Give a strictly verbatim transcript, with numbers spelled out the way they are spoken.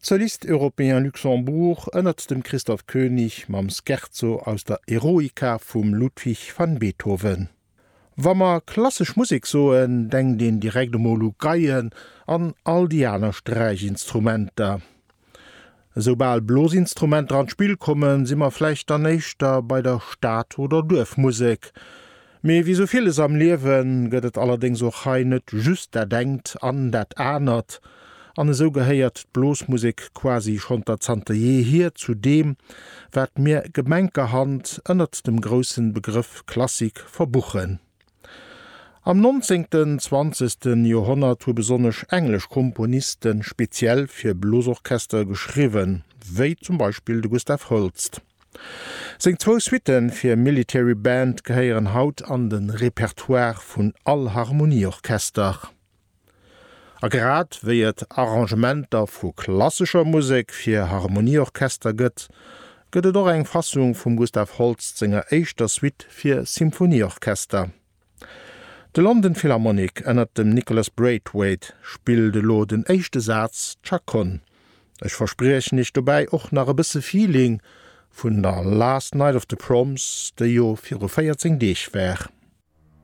Solist Europäen Luxemburg ënnert dem Christoph König mam Scherzo aus der Eroica vum Ludwig van Beethoven. Wammer klassisch Musik soen, denk den direkte Molugeien an all die aner Streichinstrumenter. Sobald Blosinstrumenter ans Spiel kommen, simmer vielleicht der nächster bei der Staat- oder Dorfmusik. Me wie so vieles am Leben gëtt et allerdings auch heinet just der denkt an dat anert. An so geheiert Blosmusik quasi schon der Zante je hier zu dem, wat mir Gemenkehand ënnert dem großen Begriff Klassik verbuchen. Am neunzehnten zwanzigsten Jahrhundert hu besonnech englisch Komponisten speziell fir Blosorchester geschriven, wéi zum Beispiel de Gustav Holst. Seng zwo Suiten fir Military Band geheieren haut an den Repertoire vun all Harmonieorchester. A grad wéiet Arrangementer vu klassischer Musik fir Harmonieorchester gëtt, gëtt doch eng Fassung vum Gustav Holst senger éischter Suite fir Symphonieorchester. De London Philharmonic ënnert dem Nicholas Braithwaite spielde lo den éichte Satz Chaconne. Ech verspreech nicht dobei och nach e bisse Feeling vun der Last Night of the Proms, déi jo vierzehn Deeg wär.